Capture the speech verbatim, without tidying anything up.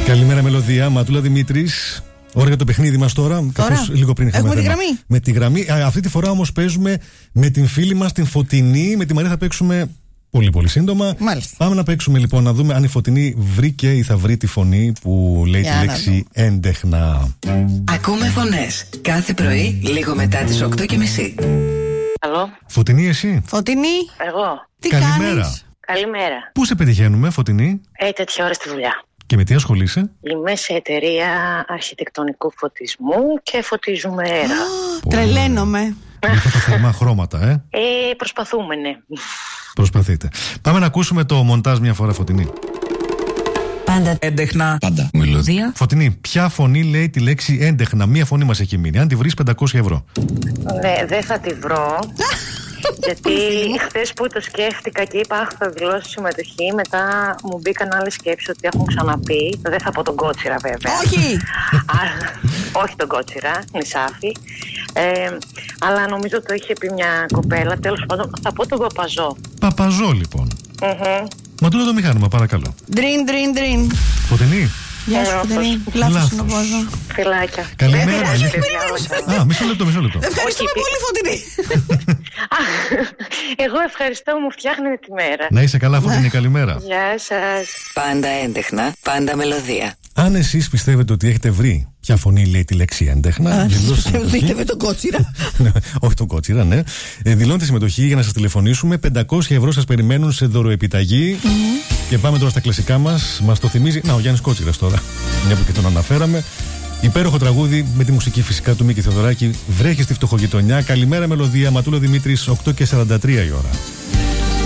Καλημέρα, Μελωδία. Ματούλα Δημήτρης. Ώρα για το παιχνίδι μας τώρα. Καθώς λίγο πριν είχαμε Έχουμε θέμα. τη γραμμή. Με τη γραμμή. Α, αυτή τη φορά όμως παίζουμε με την φίλη μας την Φωτεινή. Με τη Μαρία θα παίξουμε πολύ πολύ σύντομα. Μάλιστα. Πάμε να παίξουμε λοιπόν, να δούμε αν η Φωτεινή βρήκε ή θα βρει τη φωνή που λέει Για τη να λέξη έντεχνα. Ακούμε φωνές κάθε πρωί λίγο μετά τις οκτώ και μισή. Καλό. Φωτεινή, εσύ. Φωτεινή, Εγώ. τι Καλημέρα. κάνεις? Καλημέρα. Πού σε πετυχαίνουμε, Φωτεινή, Ε, τέτοια ώρα στη δουλειά. και με τι ασχολείσαι? Είμαι σε εταιρεία αρχιτεκτονικού φωτισμού και φωτίζουμε αέρα. Τρελαίνομαι. Με αυτά τα θερμά χρώματα, ε. Ε, προσπαθούμε, ναι. Προσπαθείτε. Πάμε να ακούσουμε το μοντάζ μια φορά, Φωτεινή. Πάντα έντεχνα. Πάντα μελωδία. Φωτεινή, ποια φωνή λέει τη λέξη έντεχνα? Μία φωνή μας έχει μείνει. Αν τη βρεις, πεντακόσια ευρώ. Ναι, δεν θα τη βρω. Γιατί χθες που το σκέφτηκα και είπα αχ, θα δηλώσω συμμετοχή, μετά μου μπήκαν άλλες σκέψεις ότι έχουν ξαναπεί. Δεν θα πω τον Κότσιρα βέβαια. Όχι! Α, όχι τον Κότσιρα, νησάφι. Ε, αλλά νομίζω το είχε πει μια κοπέλα. Τέλος πάντων, θα πω τον Παπαζό. Παπαζό, λοιπόν. Μμμ. Ματούλα το μηχάνημα, παρακαλώ. Ντριν, ντριν, ντριν. Φωτεινή. Γεια σου, Λάθος. Φωτεινή. Λάθος Λάθος. είναι ο Βόζο. Φιλάκια. Καλημέρα, Δεν πειράζει, αλήθεια. παιδιά, όχι. Α, μισό λεπτό, μισό λεπτό. Ευχαριστούμε Όχι, πολύ, Φωτεινή. Α, εγώ ευχαριστώ, μου φτιάχνετε τη μέρα. Να είσαι καλά, Φωτεινή, καλημέρα. Γεια σας. Πάντα έντεχνα. Πάντα μελωδία. Αν εσείς πιστεύετε ότι έχετε βρει ποια φωνή λέει τη λέξη έντεχνα, δηλώστε συμμετοχή. Δείτε με τον Κότσιρα. Ναι, όχι τον Κότσιρα, ναι. Ε, δηλώνετε συμμετοχή για να σας τηλεφωνήσουμε. πεντακόσια ευρώ σας περιμένουν σε δωροεπιταγή. Και πάμε τώρα στα κλασικά μας. Μας το θυμίζει. Να, ο Γιάννης Κότσιρας τώρα. Μια που και τον αναφέραμε. Υπέροχο τραγούδι με τη μουσική φυσικά του Μίκη Θεοδωράκη. Βρέχει στη φτωχογειτονιά. Καλημέρα, Μελωδία. Ματούλα Δημήτρης, οκτώ και σαράντα τρία η ώρα.